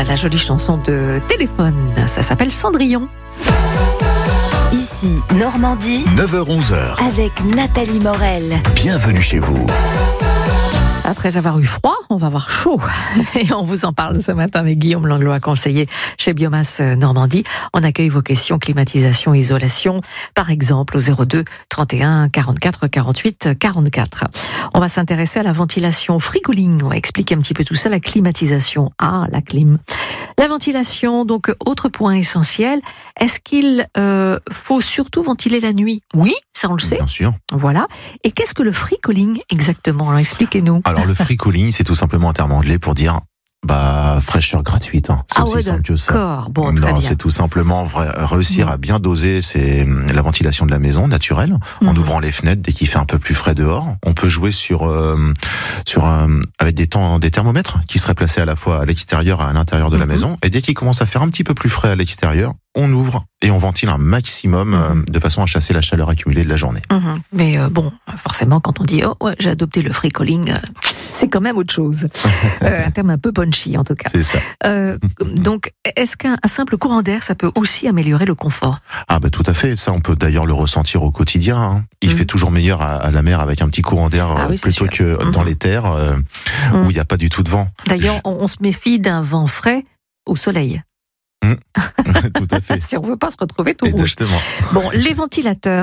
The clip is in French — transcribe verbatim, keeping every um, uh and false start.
la jolie chanson de téléphone. Ça s'appelle Cendrillon. Ici, Normandie, neuf heures onze heures. avec Nathalie Morel. Bienvenue chez vous. Après avoir eu froid, on va avoir chaud. Et on vous en parle ce matin avec Guillaume Langlois, conseiller chez Biomasse Normandie. On accueille vos questions climatisation, isolation, par exemple au zéro deux trente et un quarante-quatre quarante-huit quarante-quatre. On va s'intéresser à la ventilation free-cooling. On va expliquer un petit peu tout ça, la climatisation. Ah, la clim. La ventilation, donc autre point essentiel. Est-ce qu'il euh, faut surtout ventiler la nuit ? Oui, ça on le sait. Bien sûr. Voilà. Et qu'est-ce que le free-cooling exactement ? Alors expliquez-nous. Alors le free cooling, c'est tout simplement un terme anglais pour dire bah fraîcheur gratuite. Hein. C'est Ah aussi ouais, simple que ça. d'accord. Bon, très non, bien. c'est tout simplement vrai, réussir Mmh. à bien doser c'est la ventilation de la maison naturelle en Mmh. ouvrant les fenêtres dès qu'il fait un peu plus frais dehors. On peut jouer sur euh, sur un, avec des temps des thermomètres qui seraient placés à la fois à l'extérieur et à l'intérieur de la Mmh. maison. Et dès qu'il commence à faire un petit peu plus frais à l'extérieur, on ouvre et on ventile un maximum Mmh. euh, de façon à chasser la chaleur accumulée de la journée. Mhm. Mais euh, bon, forcément, quand on dit oh ouais, j'ai adopté le free calling, euh, c'est quand même autre chose. Euh, un terme un peu punchy en tout cas. C'est ça. Euh, donc, est-ce qu'un un simple courant d'air, ça peut aussi améliorer le confort ? Ah bah tout à fait, ça on peut d'ailleurs le ressentir au quotidien. Hein. Il Mhm. fait toujours meilleur à, à la mer avec un petit courant d'air Ah euh, oui, c'est plutôt sûr. que Mhm. dans les terres euh, Mhm. où il n'y a pas du tout de vent. D'ailleurs, on, on se méfie d'un vent frais au soleil, Tout à fait. si on veut pas se retrouver tout rouge. Exactement. Bon, les ventilateurs.